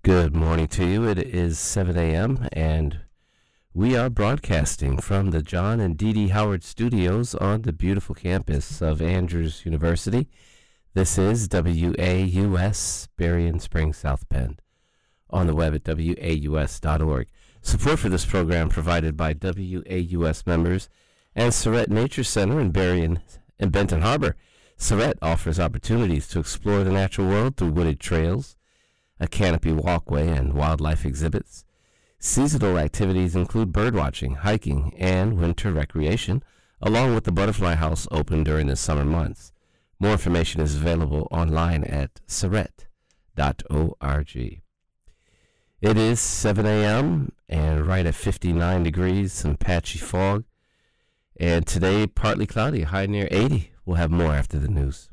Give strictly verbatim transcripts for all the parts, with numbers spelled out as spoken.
Good morning to you. It is seven a.m. and we are broadcasting from the John and Dee Dee Howard Studios on the beautiful campus of Andrews University. This is W A U S, Berrien Springs, South Bend, on the web at W A U S dot org. Support for this program provided by W A U S members and Surrett Nature Center in Berrien and Benton Harbor. Surrett offers opportunities to explore the natural world through wooded trails, a canopy walkway, and wildlife exhibits. Seasonal activities include birdwatching, hiking, and winter recreation, along with the Butterfly House open during the summer months. More information is available online at surrett dot org. It is seven a.m. and right at fifty-nine degrees, some patchy fog. And today, partly cloudy, high near eighty. We'll have more after the news.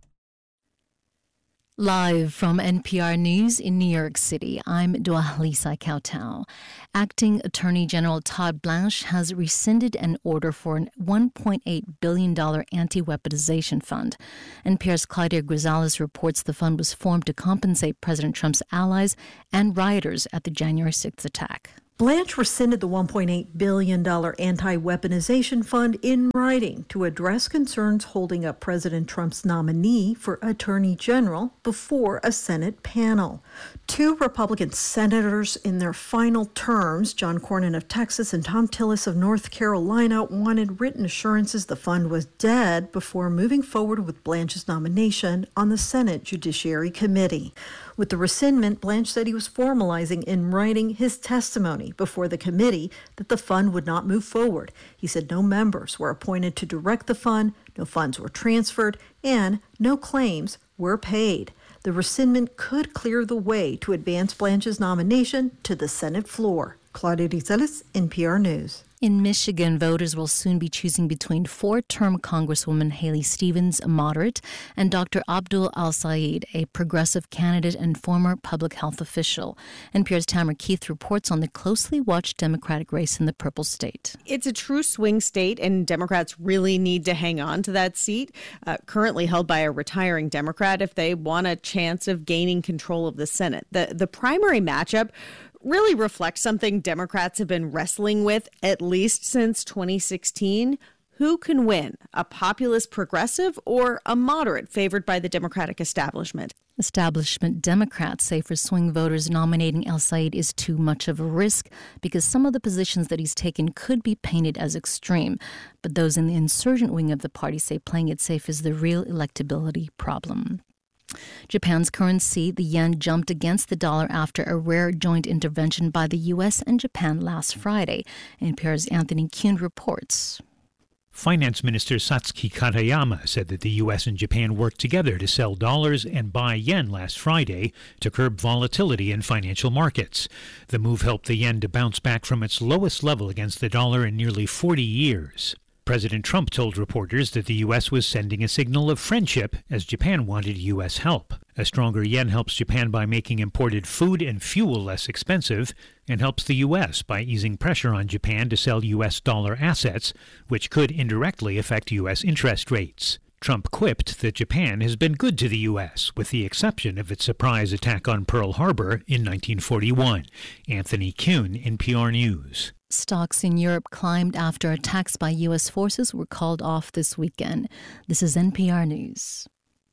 Live from N P R News in New York City, I'm Dwalisa Kautau. Acting Attorney General Todd Blanche has rescinded an order for a one point eight billion dollars anti-weaponization fund. N P R's Claudia Grisales reports the fund was formed to compensate President Trump's allies and rioters at the January sixth attack. Blanche rescinded the one point eight billion dollars anti-weaponization fund in writing to address concerns holding up President Trump's nominee for Attorney General before a Senate panel. Two Republican senators in their final terms, John Cornyn of Texas and Thom Tillis of North Carolina, wanted written assurances the fund was dead before moving forward with Blanche's nomination on the Senate Judiciary Committee. With the rescindment, Blanche said he was formalizing in writing his testimony before the committee that the fund would not move forward. He said no members were appointed to direct the fund, no funds were transferred, and no claims were paid. The rescindment could clear the way to advance Blanche's nomination to the Senate floor. Claudia Grisales, N P R News. In Michigan, voters will soon be choosing between four-term Congresswoman Haley Stevens, a moderate, and Doctor Abdul Al-Sayed, a progressive candidate and former public health official. N P R's Tamara Keith reports on the closely watched Democratic race in the Purple State. It's a true swing state, and Democrats really need to hang on to that seat, uh, currently held by a retiring Democrat, if they want a chance of gaining control of the Senate. The, the primary matchup really reflects something Democrats have been wrestling with at least since twenty sixteen. Who can win, a populist progressive or a moderate favored by the Democratic establishment? Establishment Democrats say for swing voters, nominating El-Sayed is too much of a risk because some of the positions that he's taken could be painted as extreme. But those in the insurgent wing of the party say playing it safe is the real electability problem. Japan's currency, the yen, jumped against the dollar after a rare joint intervention by the U S and Japan last Friday. N P R's Anthony Kuhn reports. Finance Minister Satsuki Katayama said that the U S and Japan worked together to sell dollars and buy yen last Friday to curb volatility in financial markets. The move helped the yen to bounce back from its lowest level against the dollar in nearly forty years. President Trump told reporters that the U S was sending a signal of friendship as Japan wanted U S help. A stronger yen helps Japan by making imported food and fuel less expensive and helps the U S by easing pressure on Japan to sell U S dollar assets, which could indirectly affect U S interest rates. Trump quipped that Japan has been good to the U S, with the exception of its surprise attack on Pearl Harbor in nineteen forty-one. Anthony Kuhn, N P R News. Stocks in Europe climbed after attacks by U S forces were called off this weekend. This is N P R News.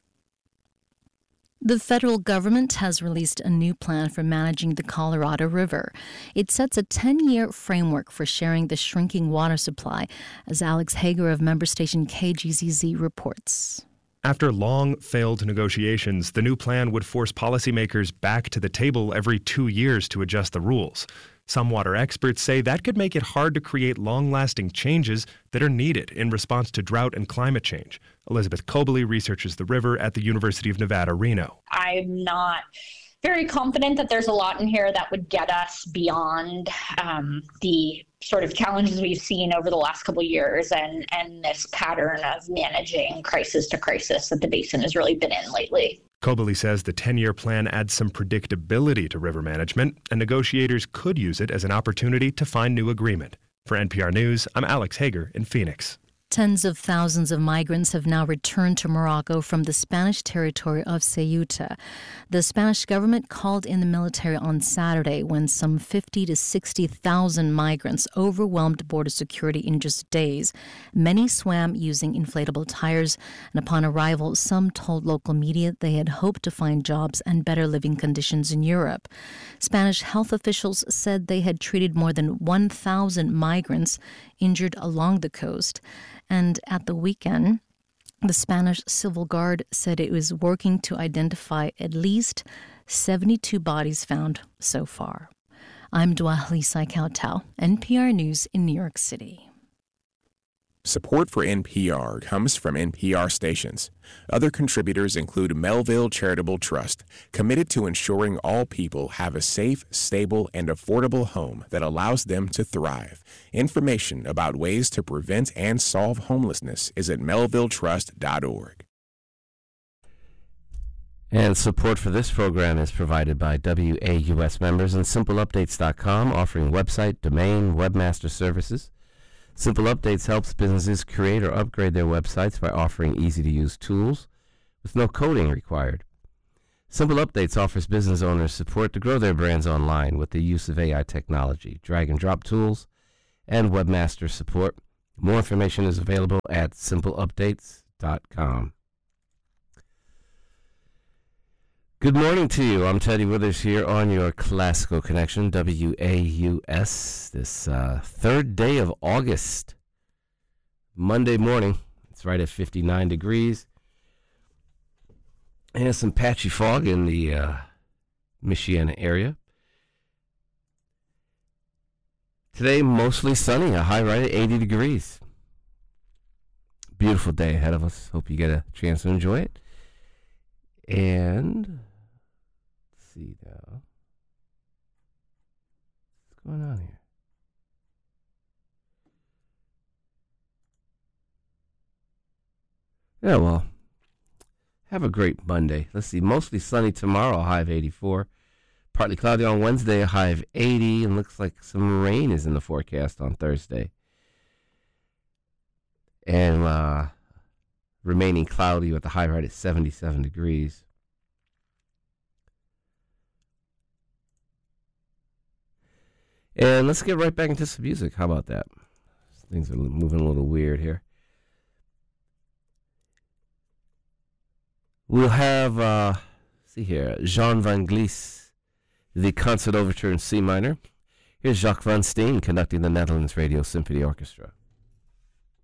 The federal government has released a new plan for managing the Colorado River. It sets a ten-year framework for sharing the shrinking water supply, as Alex Hager of member station K G Z Z reports. After long, failed negotiations, the new plan would force policymakers back to the table every two years to adjust the rules. Some water experts say that could make it hard to create long-lasting changes that are needed in response to drought and climate change. Elizabeth Cobley researches the river at the University of Nevada, Reno. I'm not very confident that there's a lot in here that would get us beyond um, the sort of challenges we've seen over the last couple of years and, and this pattern of managing crisis to crisis that the basin has really been in lately. Cobley says the ten-year plan adds some predictability to river management, and negotiators could use it as an opportunity to find new agreement. For N P R News, I'm Alex Hager in Phoenix. Tens of thousands of migrants have now returned to Morocco from the Spanish territory of Ceuta. The Spanish government called in the military on Saturday when some fifty to sixty thousand migrants overwhelmed border security in just days. Many swam using inflatable tires, and upon arrival, some told local media they had hoped to find jobs and better living conditions in Europe. Spanish health officials said they had treated more than one thousand migrants injured along the coast. And at the weekend, the Spanish Civil Guard said it was working to identify at least seventy-two bodies found so far. I'm Dwali Saikautau, N P R News in New York City. Support for N P R comes from N P R stations. Other contributors include Melville Charitable Trust, committed to ensuring all people have a safe, stable, and affordable home that allows them to thrive. Information about ways to prevent and solve homelessness is at melville trust dot org. And support for this program is provided by W A U S members and simple updates dot com, offering website, domain, webmaster services. Simple Updates helps businesses create or upgrade their websites by offering easy-to-use tools with no coding required. Simple Updates offers business owners support to grow their brands online with the use of A I technology, drag-and-drop tools, and webmaster support. More information is available at simple updates dot com. Good morning to you. I'm Teddy Withers here on your Classical Connection, W A U S, this uh, third day of August, Monday morning. It's right at fifty-nine degrees. And some patchy fog in the uh, Michiana area. Today, mostly sunny, a high right at eighty degrees. Beautiful day ahead of us. Hope you get a chance to enjoy it. And let's see now. What's going on here? Yeah, well, have a great Monday. Let's see, mostly sunny tomorrow, a high of eighty-four. Partly cloudy on Wednesday, a high of eighty, and looks like some rain is in the forecast on Thursday. And uh, remaining cloudy with the high right at seventy-seven degrees. And let's get right back into some music. How about that? Things are moving a little weird here. We'll have, uh, see here, Jean Vangelis, the Concert Overture in C minor. Here's Jacques Van Steen conducting the Netherlands Radio Symphony Orchestra.